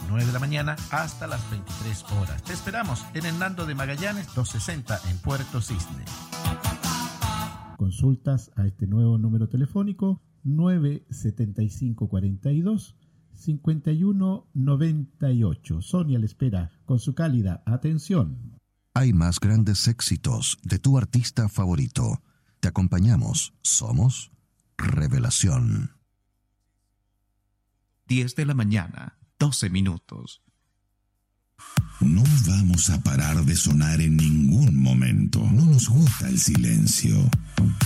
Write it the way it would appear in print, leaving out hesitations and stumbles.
9 de la mañana hasta las 23 horas. Te esperamos en Hernando de Magallanes 260 en Puerto Cisne. Consultas a este nuevo número telefónico 975-42-5198. Sonia le espera con su cálida atención. Hay más grandes éxitos de tu artista favorito. Te acompañamos. Somos Revelación. 10 de la mañana, 12 minutos. No vamos a parar de sonar en ningún momento. No nos gusta el silencio.